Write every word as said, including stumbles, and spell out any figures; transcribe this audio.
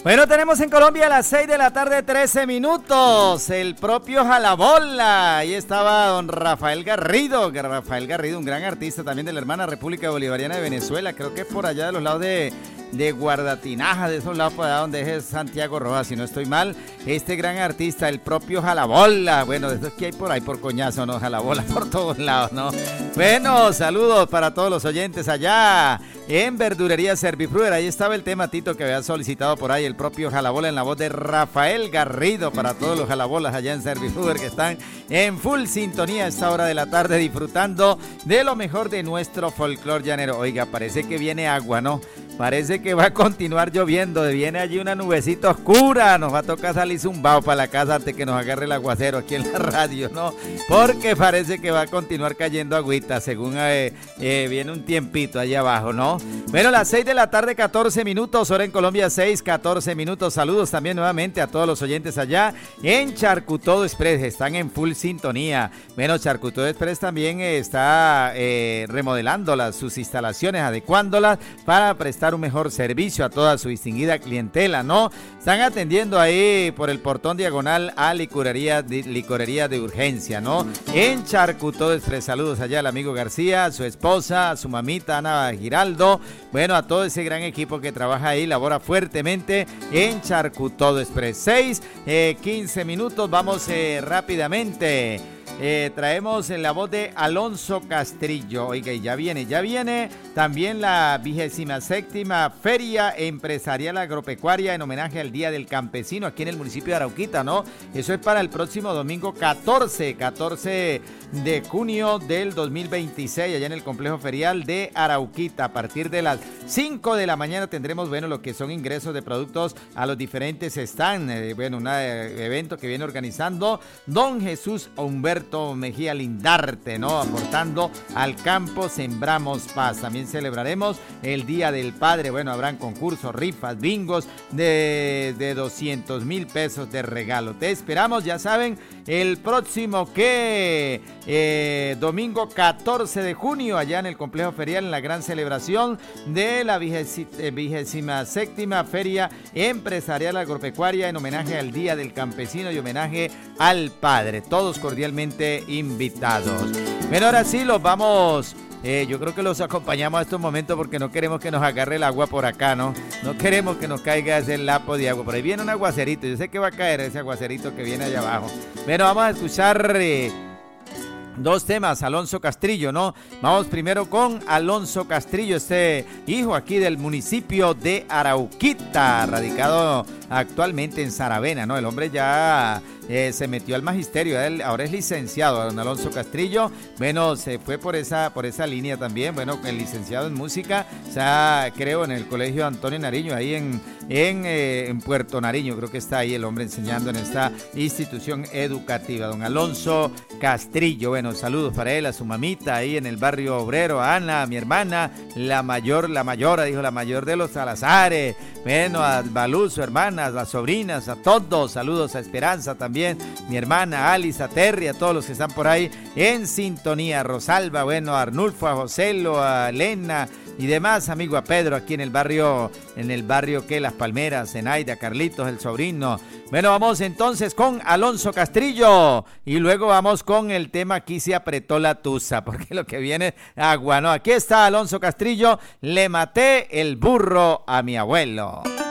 Bueno, tenemos en Colombia a las seis de la tarde, trece minutos, el propio Jalabola. Ahí estaba don Rafael Garrido, Rafael Garrido, un gran artista también de la hermana República Bolivariana de Venezuela, creo que es por allá de los lados de, de Guardatinaja, de esos lados por allá donde es Santiago Rojas, si no estoy mal, este gran artista, el propio Jalabola. Bueno, de esos que hay por ahí por coñazo, ¿no? Jalabola por todos lados, ¿no? Bueno, saludos para todos los oyentes allá en Verdurería Servifruer. Ahí estaba el tema, Tito, que había solicitado por ahí el propio Jalabola en la voz de Rafael Garrido, para todos los jalabolas allá en Servifruer que están en full sintonía a esta hora de la tarde disfrutando de lo mejor de nuestro folclor llanero. Oiga, parece que viene agua, ¿no? Parece que va a continuar lloviendo, viene allí una nubecita oscura, nos va a tocar salir zumbado para la casa antes que nos agarre el aguacero aquí en la radio, ¿no? Porque parece que va a continuar cayendo agüita, según eh, eh, viene un tiempito allá abajo, ¿no? Bueno, las seis de la tarde, catorce minutos, hora en Colombia, seis, catorce minutos. Saludos también nuevamente a todos los oyentes allá en Charcutodo Express, están en full sintonía. Bueno, Charcutodo Express también eh, está eh, remodelando las, sus instalaciones, adecuándolas para prestar un mejor servicio a toda su distinguida clientela, ¿no? Están atendiendo ahí por el portón diagonal a licorería de, licorería de urgencia, ¿no? En Charcutodo Express. Saludos allá al amigo García, a su esposa, a su mamita Ana Giraldo, bueno, a todo ese gran equipo que trabaja ahí, labora fuertemente en Charcutodo Express. seis, quince minutos, vamos eh, rápidamente. Eh, traemos en la voz de Alonso Castrillo. Oiga, y ya viene, ya viene también la vigésima séptima Feria Empresarial Agropecuaria en homenaje al Día del Campesino aquí en el municipio de Arauquita, ¿no? Eso es para el próximo domingo catorce de junio del dos mil veintiséis, allá en el complejo ferial de Arauquita. A partir de las cinco de la mañana tendremos, bueno, lo que son ingresos de productos a los diferentes stands. Eh, bueno, un eh, evento que viene organizando don Jesús Humberto Mejía Lindarte, ¿no? Aportando al campo Sembramos Paz. También celebraremos el Día del Padre. Bueno, habrán concursos, rifas, bingos de, de doscientos mil pesos de regalo. Te esperamos, ya saben, el próximo que eh, domingo catorce de junio, allá en el complejo ferial, en la gran celebración de la vigésima séptima Feria Empresarial Agropecuaria en homenaje al Día del Campesino y homenaje al Padre. Todos cordialmente invitados. Bueno, ahora sí los vamos, eh, yo creo que los acompañamos a estos momentos porque no queremos que nos agarre el agua por acá, ¿no? No queremos que nos caiga ese lapo de agua. Por ahí viene un aguacerito, yo sé que va a caer ese aguacerito que viene allá abajo. Bueno, vamos a escuchar eh, dos temas, Alonso Castrillo, ¿no? Vamos primero con Alonso Castrillo, este hijo aquí del municipio de Arauquita, radicado actualmente en Saravena, ¿no? El hombre ya eh, se metió al magisterio, él ahora es licenciado, don Alonso Castrillo. Bueno, se fue por esa, por esa línea también, bueno, el licenciado en música, o sea, creo en el colegio Antonio Nariño, ahí en, en, eh, en Puerto Nariño, creo que está ahí el hombre enseñando en esta institución educativa, don Alonso Castrillo. Bueno, saludos para él, a su mamita ahí en el barrio obrero, a Ana, mi hermana, la mayor, la mayora, dijo la mayor de los Salazares, bueno, a Balú, su hermana, a las sobrinas, a todos, saludos a Esperanza también, mi hermana, a Alice, a Terry, a todos los que están por ahí en sintonía, a Rosalba, bueno, a Arnulfo, a Joselo, a Elena y demás, amigo, a Pedro, aquí en el barrio, en el barrio que Las Palmeras, Zenaida, Carlitos, el sobrino. Bueno, vamos entonces con Alonso Castrillo y luego vamos con el tema Aquí se apretó la tusa, porque lo que viene es agua, ¿no? Aquí está Alonso Castrillo, Le maté el burro a mi abuelo.